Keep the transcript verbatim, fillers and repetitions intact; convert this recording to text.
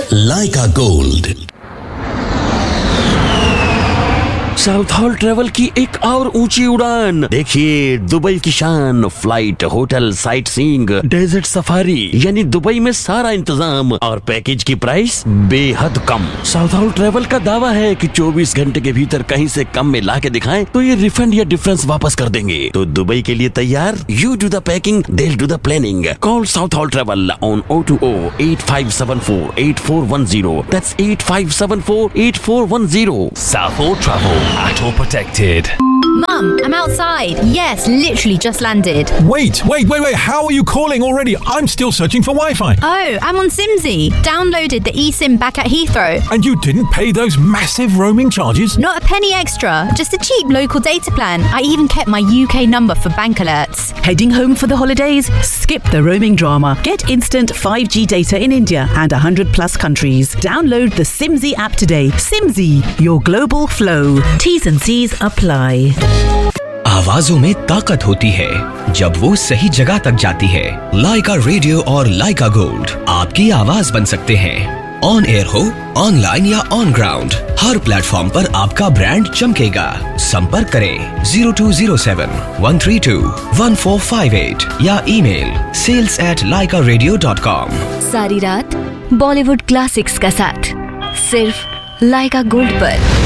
लाइका gold. South hall travel की एक और ऊंची उड़ान देखिए, दुबई की शान, flight, hotel, sight seeing, desert safari, यानी दुबई में सारा इंतजाम और पैकेज की प्राइस बेहद कम। साउथ हॉल ट्रेवल का दावा है कि चौबीस घंटे के भीतर कहीं से कम में ला के दिखाएं तो ये रिफंड या डिफरेंस वापस कर देंगे। तो दुबई के लिए तैयार? You do the packing, they'll do the planning. Call South Hall Travel on zero two zero eight five seven four eight four one zero. That's eight five seven four eight four one zero. South Hall Travel. At all protected. Mum, I'm outside. Yes, literally just landed. Wait, wait, wait, wait. How are you calling already? I'm still searching for Wi-Fi. Oh, I'm on Simsy. Downloaded the eSIM back at Heathrow. And you didn't pay those massive roaming charges? Not a penny extra. Just a cheap local data plan. I even kept my U K number for bank alerts. Heading home for the holidays? Skip the roaming drama. Get instant five G data in India and one hundred plus countries. Download the Simsy app today. Simsy, your global flow. T's and C's apply. आवाजों में ताकत होती है जब वो सही जगह तक जाती है। लाइका रेडियो और लाइका गोल्ड आपकी आवाज बन सकते हैं। ऑन एयर हो, ऑनलाइन या ऑन ग्राउंड, हर प्लेटफॉर्म पर आपका ब्रांड चमकेगा। संपर्क करें zero to zero seven one three to one four five eight या ईमेल सेल्स एट लाइका रेडियो डॉट कॉम। सारी रात बॉलीवुड क्लासिक्स का साथ सिर्फ लाइका गोल्ड पर।